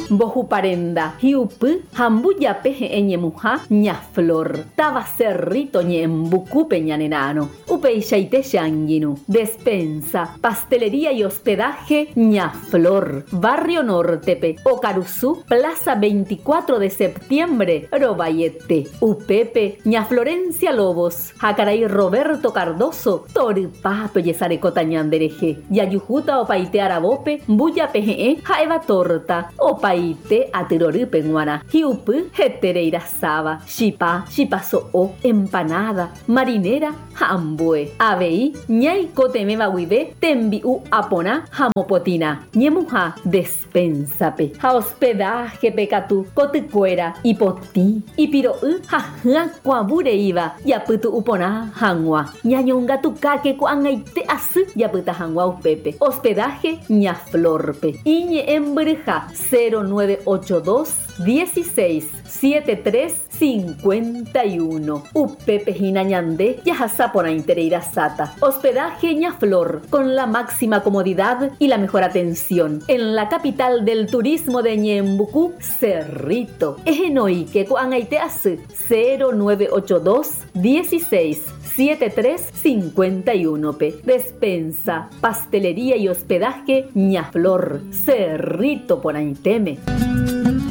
Bojuparenda, hiupu, hambuyape eñemuja, ñaflor, taba cerrito ñembucupe ñanenano, upeishaite shanginu, despensa, pastelería y hospedaje, ñaflor, barrio Nortepe, Ocaruzú, plaza 24 de septiembre, Robayete, upepe, ñaflorencia Lobos, Jacaray Roberto Cardoso, Toripape yesarecota ñandereje, Yayujuta opaite arabope, buya peje, jaeva torta, opaite atiroripe nguana, hiupu, hetereira saba, shipa, shipaso o, empanada, marinera, hambue, abei, ñay cotemeba huive, tembiu apona, jamopotina, ñemuja, despensape, ja hospedaje pecatu, coticuera, hipoti, ipiro jaja, cuabure iba, yaputu upona, jangua, ñañonga tu kake cuangaite asu, yaputa jangua upepe, hospedaje, ñaflorpe, iñe embreja, 0982 16 73 51. Upepe Hinañandé, Yajasapona Intereira Sata. Hospedaje Ñaflor, con la máxima comodidad y la mejor atención. En la capital del turismo de Ñembucú, Cerrito. Ejenoike Coangaiteas 0982 16 73 51 p. Despensa, pastelería y hospedaje Ñaflor, Cerrito por Aiteme.